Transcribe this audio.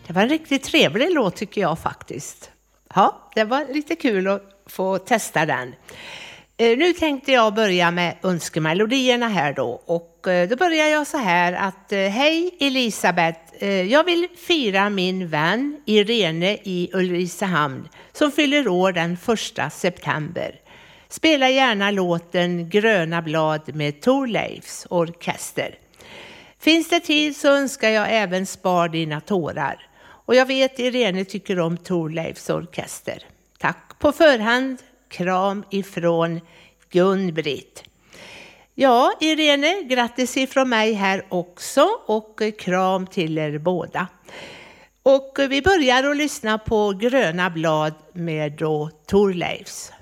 Det var en riktigt trevlig låt tycker jag faktiskt. Ja, det var lite kul att få testa den. Nu tänkte jag börja med önskemelodierna här då. Och då börjar jag så här att hej Elisabeth, jag vill fira min vän Irene i Ulricehamn som fyller år den 1 september. Spela gärna låten Gröna blad med Thorleifs orkester. Finns det tid så önskar jag även Spar dina tårar. Och jag vet Irene tycker om Thorleifs orkester. Tack på förhand. Kram ifrån Gun-Britt. Ja, Irene, grattis ifrån mig här också och kram till er båda. Och vi börjar att lyssna på Gröna blad med då Thorleifs.